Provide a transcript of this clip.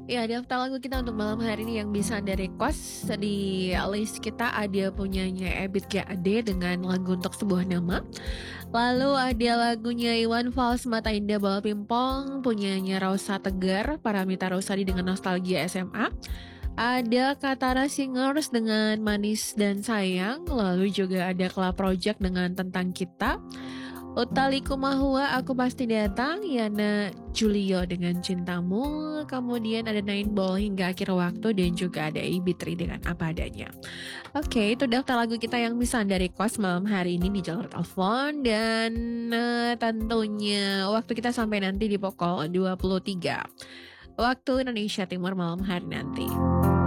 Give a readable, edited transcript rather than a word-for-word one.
Ya, daftar lagu kita untuk malam hari ini yang bisa Anda request di list kita ada punyanya Ebit G. Ade dengan lagu Untuk Sebuah Nama. Lalu ada lagunya Iwan Fals Mata Indah Bola Pimpong punyanya Rosa Tegar, Paramita Rosadi dengan Nostalgia SMA. Ada Katara Singers dengan Manis dan Sayang, lalu juga ada Club Project dengan Tentang Kita. Utaliku Mahua Aku Pasti Datang, Yana Julio dengan Cintamu, kemudian ada Nine Ball Hingga Akhir Waktu, dan juga ada Ibitri dengan Apa Adanya. Oke, itu daftar lagu kita yang bisa Anda request malam hari ini di jalur telepon, dan tentunya waktu kita sampai nanti di pukul 23 waktu Indonesia Timur malam hari nanti.